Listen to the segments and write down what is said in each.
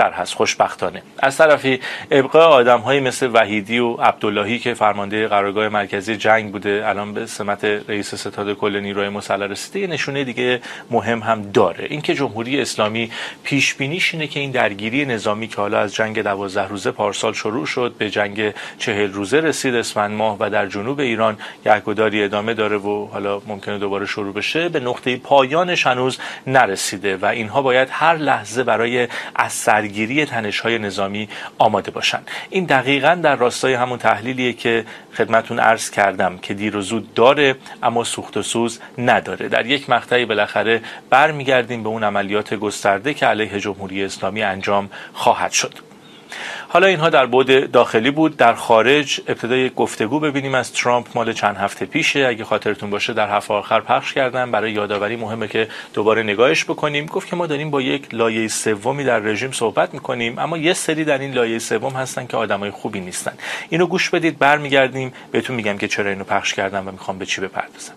بیشتر هست خوشبختانه. از طرفی ابقای آدم‌هایی مثل وحیدی و عبداللهی که فرمانده قرارگاه مرکزی جنگ بوده الان به سمت رئیس ستاد کل نیروهای مسلح رسیده یه نشونه دیگه مهم هم داره. اینکه جمهوری اسلامی پیش بینیش اینه که این درگیری نظامی که حالا از جنگ 12 روزه پارسال شروع شد به جنگ 40 روزه رسید اسفند ماه و در جنوب ایران گهگداری ادامه داره و حالا ممکنه دوباره شروع بشه، به نقطه پایانش هنوز نرسیده و اینها باید هر لحظه برای از سرگیری تنش‌های نظامی آماده باشن. این دقیقاً در راستای همون تحلیلیه که خدمتون عرض کردم که دیر و زود داره اما سوخت و سوز نداره. در یک مقطعی بالاخره برمیگردیم به اون عملیات گسترده که علیه جمهوری اسلامی انجام خواهد شد. حالا اینها در بعد داخلی بود. در خارج ابتدای گفتگو ببینیم از ترامپ مال چند هفته پیشه. اگه خاطرتون باشه در هفته آخر پخش کردم، برای یادآوری مهمه که دوباره نگاهش بکنیم. گفت که ما داریم با یک لایه سومی در رژیم صحبت میکنیم اما یه سری در این لایه سوم هستن که آدمای خوبی نیستن. اینو گوش بدید، برمیگردیم بهتون میگم که چرا اینو پخش کردم و میخوام به چی بپردازم.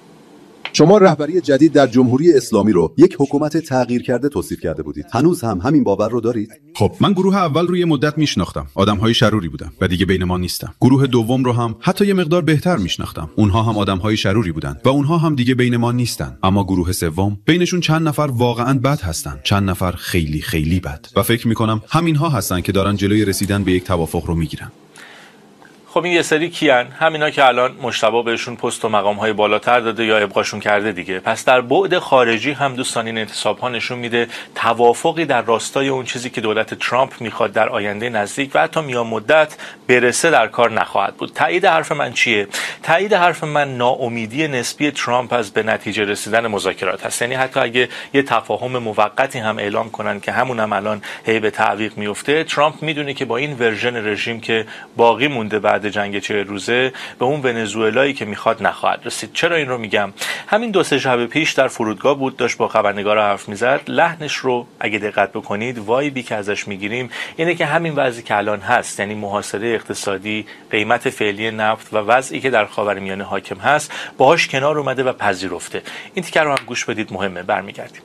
شما رهبری جدید در جمهوری اسلامی رو یک حکومت تغییر کرده توصیف کرده بودید. هنوز هم همین باور رو دارید؟ خب من گروه اول رو یه مدت میشناختم، آدم‌های شروری بودن و دیگه بین ما نیستن. گروه دوم رو هم حتی یه مقدار بهتر میشناختم، اونها هم آدم‌های شروری بودن و اونها هم دیگه بین ما نیستن. اما گروه سوم بینشون چند نفر واقعاً بد هستن، چند نفر خیلی خیلی بد و فکر می‌کنم همین‌ها هستن که دارن جلوی رسیدن به یک توافق رو میگیرن. خب این یه سری کیان؟ همینا که الان مجتبی بهشون پست و مقام‌های بالاتر داده یا ابقاشون کرده دیگه. پس در بعد خارجی هم دوستان این انتصاب‌ها نشون میده توافقی در راستای اون چیزی که دولت ترامپ میخواد در آینده نزدیک و حتی میان مدت برسه در کار نخواهد بود. تایید حرف من چیه؟ تایید حرف من ناامیدی نسبی ترامپ از به نتیجه رسیدن مذاکرات هست. یعنی حتی اگه یه تفاهم موقتی هم اعلام کنن که همون هم الان هی به تعویق میفته، ترامپ میدونه که با این ورژن رژیم که باقی مونده بعد جنگ 40 روزه به اون ونزوئلایی که میخواد نخواهد رسید. چرا این رو میگم؟ همین 2-3 شب پیش در فرودگاه بود، داشت با خبرنگار حرف میزد. لحنش رو اگه دقت بکنید، وایبی که ازش میگیریم اینه که همین وضعی که الان هست، یعنی محاصره اقتصادی، قیمت فعلی نفت و وضعی که در خاورمیانه حاکم هست، باهاش کنار اومده و پذیرفته. این تیکر رو هم گوش بدید، مهمه. برمیگردیم.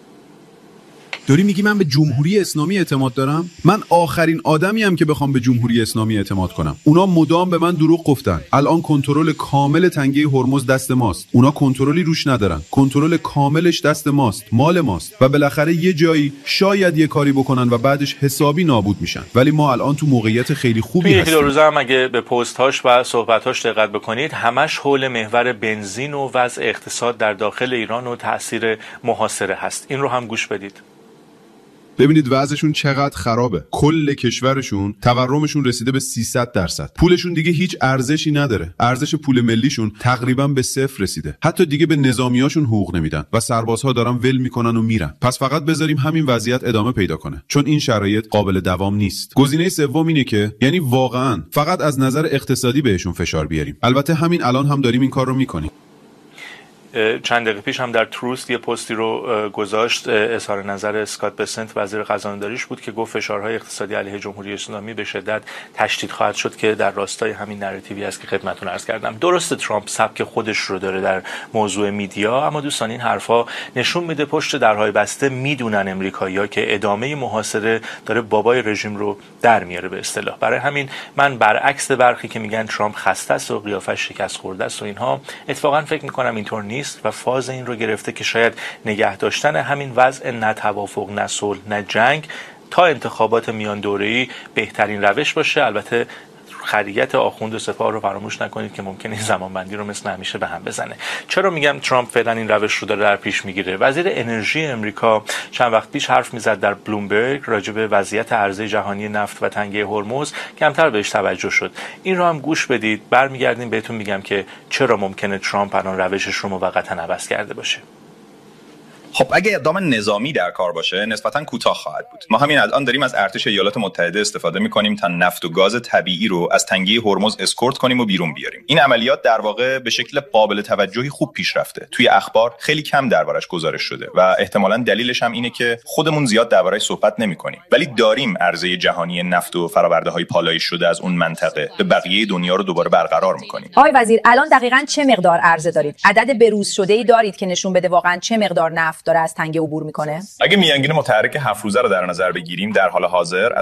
داری میگی من به جمهوری اسلامی اعتماد دارم؟ من آخرین آدمیم که بخوام به جمهوری اسلامی اعتماد کنم. اونا مدام به من دروغ گفتن. الان کنترل کامل تنگه هرمز دست ماست. اونا کنترلی روش ندارن. کنترل کاملش دست ماست، مال ماست و بالاخره یه جایی شاید یه کاری بکنن و بعدش حسابی نابود میشن. ولی ما الان تو موقعیت خیلی خوبی هستیم. یکی دو روزه هم اگه به پست‌هاش و صحبت‌هاش دقت بکنید، همش حول محور بنزین و وضع اقتصاد در داخل ایران و تأثیر محاصره هست. این رو هم گوش بدید. ببینید وضعشون چقدر خرابه. کل کشورشون تورمشون رسیده به 300%. پولشون دیگه هیچ ارزشی نداره. ارزش پول ملیشون تقریبا به 0 رسیده. حتی دیگه به نظامیاشون حقوق نمیدن و سربازها دارن ول میکنن و میرن. پس فقط بذاریم همین وضعیت ادامه پیدا کنه، چون این شرایط قابل دوام نیست. گزینه سوم اینه که یعنی واقعا فقط از نظر اقتصادی بهشون فشار بیاریم. البته همین الان هم داریم این کار رو میکنیم. چند دقیقه پیش هم در تروست یه پستی رو گذاشت، اظهار نظر اسکات بسنت وزیر خزانه‌داریش بود که گفت فشارهای اقتصادی علیه جمهوری اسلامی به شدت تشدید خواهد شد که در راستای همین نراتیوی است که خدمتتون عرض کردم. درسته ترامپ سبک خودش رو داره در موضوع میدیا، اما دوستان این حرفا نشون میده پشت درهای بسته میدونن امریکایی‌ها که ادامه محاصره داره بابای رژیم رو در میاره به اصطلاح. برای همین من برعکس برخی که میگن ترامپ خسته است و قیافش شکست خورده است و اینها، اتفاقا فکر میکنم اینطور نیست و فاز این رو گرفته که شاید نگه داشتن همین وضع نه توافق نه صلح نه جنگ تا انتخابات میان دوره‌ای بهترین روش باشه. البته خریت آخوند و سپاه رو فراموش نکنید که ممکنه این زمانبندی رو مثل همیشه به هم بزنه. چرا میگم ترامپ فعلا این روش رو داره در پیش میگیره؟ وزیر انرژی امریکا چند وقت پیش حرف میزد در بلومبرگ راجع به وضعیت عرضه جهانی نفت و تنگه هرمز، کمتر بهش توجه شد. این رو هم گوش بدید، برمیگردیم بهتون میگم که چرا ممکنه ترامپ الان روشش رو موقتا عوض کرده باشه. خب اگه اقدام نظامی در کار باشه نسبتاً کوتاه خواهد بود. ما همین الان داریم از ارتش ایالات متحده استفاده می‌کنیم تا نفت و گاز طبیعی رو از تنگه هرمز اسکورت کنیم و بیرون بیاریم. این عملیات در واقع به شکل قابل توجهی خوب پیش رفته. توی اخبار خیلی کم دربارش گزارش شده و احتمالاً دلیلش هم اینه که خودمون زیاد دربارش صحبت نمی‌کنیم. ولی داریم عرضه جهانی نفت و فرآورده‌های پالایش شده از اون منطقه به بقیه دنیا رو دوباره برقرار می‌کنیم. آقای وزیر، الان دقیقاً چه مقدار عرضه دارید؟ عدد بروز شده‌ای دارید که نشون بده واقعاً چه مقدار نفت داره از تنگه عبور میکنه؟ اگه میانگین متحرک 7 روزه رو در نظر بگیریم، در حال حاضر